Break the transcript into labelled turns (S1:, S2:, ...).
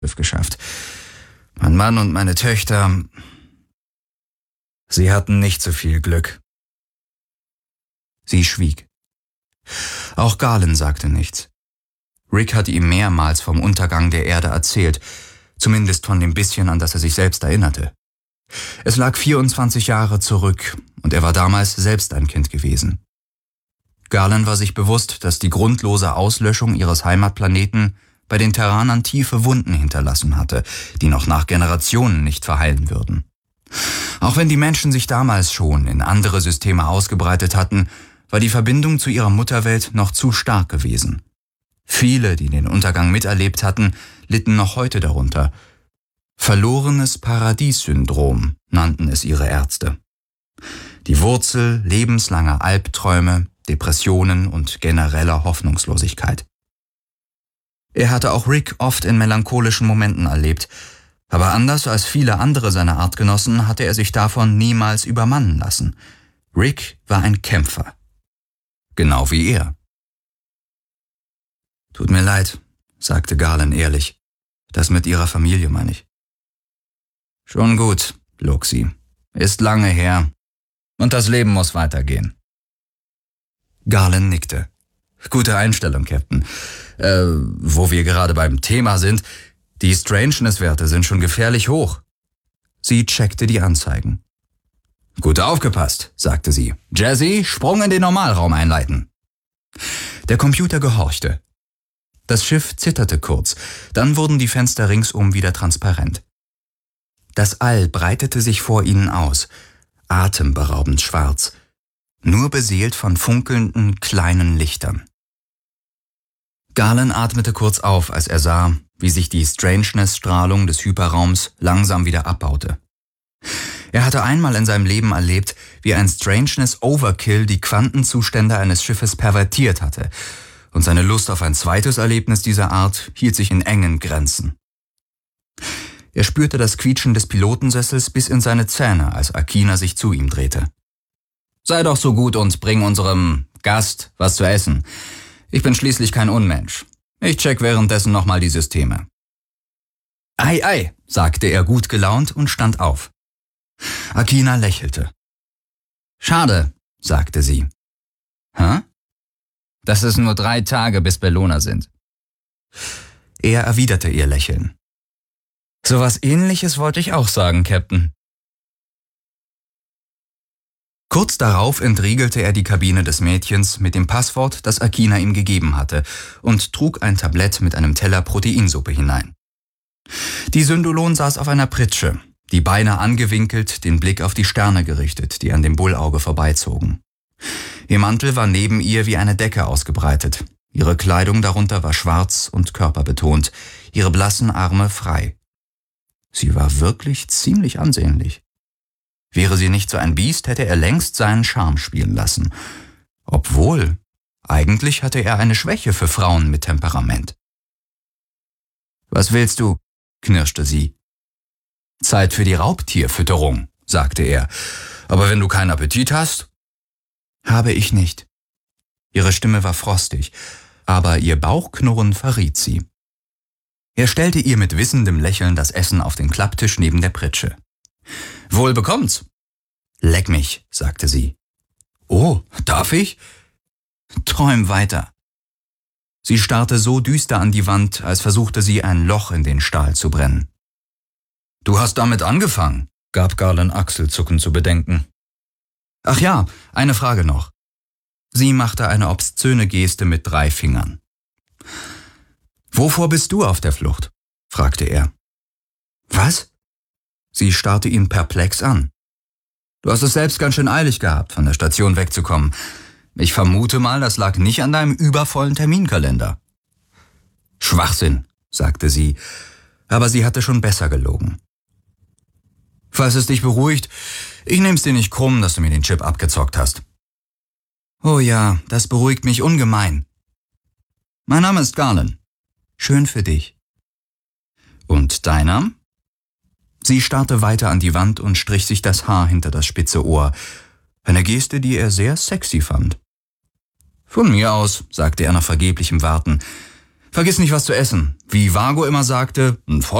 S1: geschafft. Mein Mann und meine Töchter, sie hatten nicht so viel Glück. Sie schwieg. Auch Garland sagte nichts. Rick hatte ihm mehrmals vom Untergang der Erde erzählt, zumindest von dem bisschen, an das er sich selbst erinnerte. Es lag 24 Jahre zurück und er war damals selbst ein Kind gewesen. Garland war sich bewusst, dass die grundlose Auslöschung ihres Heimatplaneten bei den Terranern tiefe Wunden hinterlassen hatte, die noch nach Generationen nicht verheilen würden. Auch wenn die Menschen sich damals schon in andere Systeme ausgebreitet hatten, war die Verbindung zu ihrer Mutterwelt noch zu stark gewesen. Viele, die den Untergang miterlebt hatten, litten noch heute darunter. Verlorenes Paradies-Syndrom nannten es ihre Ärzte. Die Wurzel lebenslanger Albträume, Depressionen und genereller Hoffnungslosigkeit. Er hatte auch Rick oft in melancholischen Momenten erlebt, aber anders als viele andere seiner Artgenossen hatte er sich davon niemals übermannen lassen. Rick war ein Kämpfer. Genau wie er. »Tut mir leid«, sagte Garland ehrlich. »Das mit Ihrer Familie, meine ich.« »Schon gut«, log sie. »Ist lange her. Und das Leben muss weitergehen.« Garland nickte. »Gute Einstellung, Captain. Wo wir gerade beim Thema sind, die Strangeness-Werte sind schon gefährlich hoch.« Sie checkte die Anzeigen. »Gut aufgepasst«, sagte sie. »Jazzy, Sprung in den Normalraum einleiten.« Der Computer gehorchte. Das Schiff zitterte kurz, dann wurden die Fenster ringsum wieder transparent. Das All breitete sich vor ihnen aus, atemberaubend schwarz, nur beseelt von funkelnden, kleinen Lichtern. Garland atmete kurz auf, als er sah, wie sich die Strangeness-Strahlung des Hyperraums langsam wieder abbaute. Er hatte einmal in seinem Leben erlebt, wie ein Strangeness-Overkill die Quantenzustände eines Schiffes pervertiert hatte, und seine Lust auf ein zweites Erlebnis dieser Art hielt sich in engen Grenzen. Er spürte das Quietschen des Pilotensessels bis in seine Zähne, als Akina sich zu ihm drehte. »Sei doch so gut und bring unserem Gast was zu essen. Ich bin schließlich kein Unmensch. Ich check währenddessen nochmal die Systeme.« »Ei, ei«, sagte er gut gelaunt und stand auf. Akina lächelte. »Schade«, sagte sie. »Hä?« »Dass es nur 3 Tage bis Bellona sind.« Er erwiderte ihr Lächeln. »Sowas Ähnliches wollte ich auch sagen, Captain.« Kurz darauf entriegelte er die Kabine des Mädchens mit dem Passwort, das Akina ihm gegeben hatte, und trug ein Tablett mit einem Teller Proteinsuppe hinein. Die Syndolon saß auf einer Pritsche, die Beine angewinkelt, den Blick auf die Sterne gerichtet, die an dem Bullauge vorbeizogen. Ihr Mantel war neben ihr wie eine Decke ausgebreitet. Ihre Kleidung darunter war schwarz und körperbetont, ihre blassen Arme frei. Sie war wirklich ziemlich ansehnlich. Wäre sie nicht so ein Biest, hätte er längst seinen Charme spielen lassen. Obwohl, eigentlich hatte er eine Schwäche für Frauen mit Temperament. »Was willst du?« knirschte sie. »Zeit für die Raubtierfütterung«, sagte er. »Aber wenn du keinen Appetit hast?« »Habe ich nicht.« Ihre Stimme war frostig, aber ihr Bauchknurren verriet sie. Er stellte ihr mit wissendem Lächeln das Essen auf den Klapptisch neben der Pritsche. »Wohl bekommt's.« »Leck mich«, sagte sie. »Oh, darf ich?« »Träum weiter.« Sie starrte so düster an die Wand, als versuchte sie ein Loch in den Stahl zu brennen. »Du hast damit angefangen«, gab Garland achselzuckend zu bedenken. »Ach ja, eine Frage noch.« Sie machte eine obszöne Geste mit 3 Fingern. »Wovor bist du auf der Flucht?« fragte er. »Was?« Sie starrte ihn perplex an. »Du hast es selbst ganz schön eilig gehabt, von der Station wegzukommen. Ich vermute mal, das lag nicht an deinem übervollen Terminkalender.« »Schwachsinn«, sagte sie, aber sie hatte schon besser gelogen. »Falls es dich beruhigt, ich nehm's dir nicht krumm, dass du mir den Chip abgezockt hast.« »Oh ja, das beruhigt mich ungemein.« »Mein Name ist Garland.« »Schön für dich.« »Und deiner?« Sie starrte weiter an die Wand und strich sich das Haar hinter das spitze Ohr. Eine Geste, die er sehr sexy fand. »Von mir aus«, sagte er nach vergeblichem Warten. Vergiss nicht, was zu essen. Wie Vago immer sagte, ein